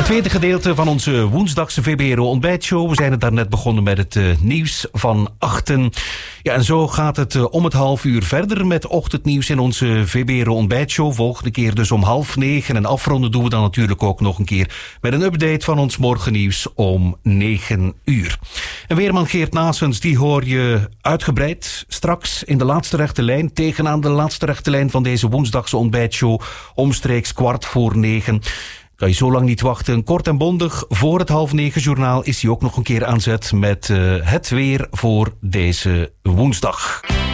Tweede gedeelte van onze woensdagse VBRO ontbijtshow. We zijn het daarnet begonnen met het nieuws van 8. Ja, en zo gaat het om het 8:30 verder met ochtendnieuws in onze VBRO ontbijtshow. Volgende keer dus om 8:30. En afronden doen we dan natuurlijk ook nog een keer met een update van ons morgennieuws om 9:00. En weerman Geert Naessens, die hoor je uitgebreid straks in de laatste rechte lijn. Tegenaan de laatste rechte lijn van deze woensdagse ontbijtshow. Omstreeks 8:15. Kan je zo lang niet wachten. Kort en bondig, voor het 8:30 journaal is hij ook nog een keer aan zet met het weer voor deze woensdag.